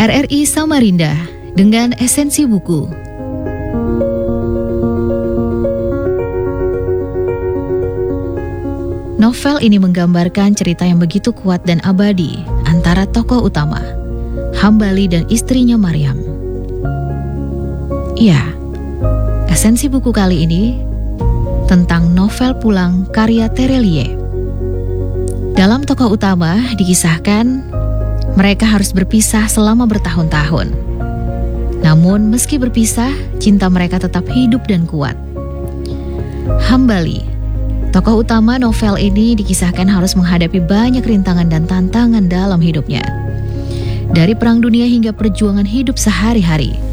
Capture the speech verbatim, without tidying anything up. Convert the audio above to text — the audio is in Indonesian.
R R I Samarinda dengan esensi buku. Novel ini menggambarkan cerita yang begitu kuat dan abadi antara tokoh utama, Hambali dan istrinya Maryam. Ya, esensi buku kali ini tentang novel Pulang karya Terelie. Dalam tokoh utama dikisahkan mereka harus berpisah selama bertahun-tahun. Namun meski berpisah, cinta mereka tetap hidup dan kuat. Hambali, tokoh utama novel ini dikisahkan harus menghadapi banyak rintangan dan tantangan dalam hidupnya. Dari perang dunia hingga perjuangan hidup sehari-hari.